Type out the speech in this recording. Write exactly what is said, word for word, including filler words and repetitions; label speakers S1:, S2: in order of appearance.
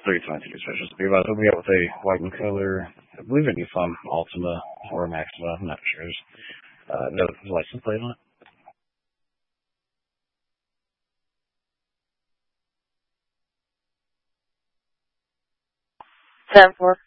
S1: three twenty-two special. So we're about to be out with a white in color. I believe a new from Ultima or Maxima. I'm not sure. Uh, no license plate on it.
S2: ten four.